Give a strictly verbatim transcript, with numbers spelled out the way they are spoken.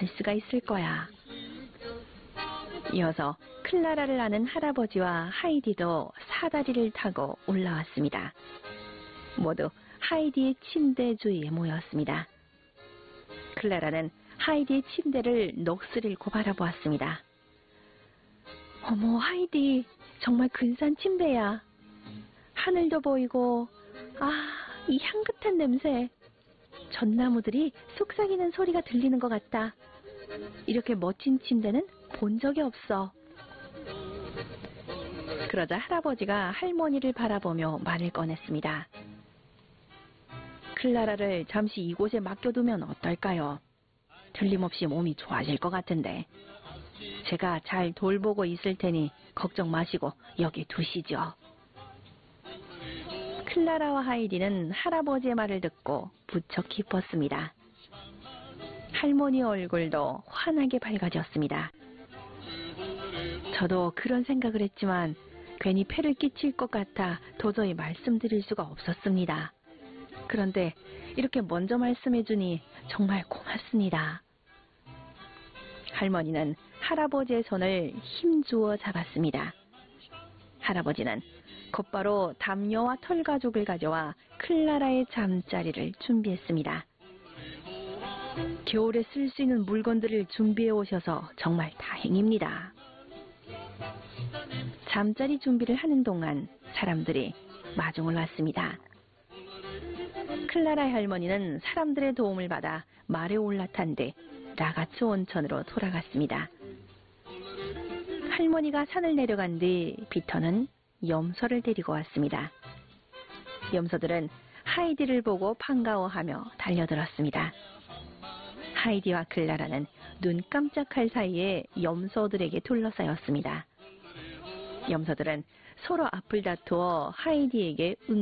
갈 수가 있을 거야. 이어서 클라라를 아는 할아버지와 하이디도 사다리를 타고 올라왔습니다. 모두 하이디의 침대 주위에 모였습니다. 클라라는 하이디의 침대를 녹슬고 바라보았습니다. 어머, 하이디, 정말 근사한 침대야. 하늘도 보이고, 아, 이 향긋한 냄새. 전나무들이 속삭이는 소리가 들리는 것 같다. 이렇게 멋진 침대는 본 적이 없어. 그러자 할아버지가 할머니를 바라보며 말을 꺼냈습니다. 클라라를 잠시 이곳에 맡겨두면 어떨까요? 틀림없이 몸이 좋아질 것 같은데. 제가 잘 돌보고 있을 테니 걱정 마시고 여기 두시죠. 클라라와 하이디는 할아버지의 말을 듣고 부쩍 기뻤습니다. 할머니 얼굴도 환하게 밝아졌습니다. 저도 그런 생각을 했지만 괜히 폐를 끼칠 것 같아 도저히 말씀드릴 수가 없었습니다. 그런데 이렇게 먼저 말씀해주니 정말 고맙습니다. 할머니는 할아버지의 손을 힘주어 잡았습니다. 할아버지는 곧바로 담요와 털가죽을 가져와 클라라의 잠자리를 준비했습니다. 겨울에 쓸 수 있는 물건들을 준비해 오셔서 정말 다행입니다. 잠자리 준비를 하는 동안 사람들이 마중을 왔습니다. 클라라의 할머니는 사람들의 도움을 받아 말에 올라탄 뒤 라가츠 온천으로 돌아갔습니다. 할머니가 산을 내려간 뒤 피터는 염소를 데리고 왔습니다. 염소들은 하이디를 보고 반가워하며 달려들었습니다. 하이디와 클라라는 눈 깜짝할 사이에 염소들에게 둘러싸였습니다. 염소들은 서로 앞을 다투어 하이디에게 응